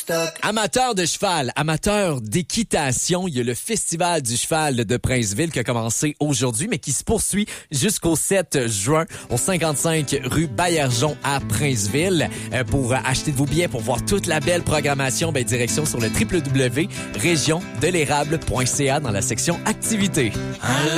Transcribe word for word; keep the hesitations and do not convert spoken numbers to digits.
Amateurs de cheval, amateurs d'équitation, il y a le Festival du cheval de Princeville qui a commencé aujourd'hui, mais qui se poursuit jusqu'au sept juin au cinquante-cinq rue Baillargeon à Princeville. Euh, pour acheter de vos billets, pour voir toute la belle programmation, ben, direction sur le w w w point région de l'érable point c a dans la section activités.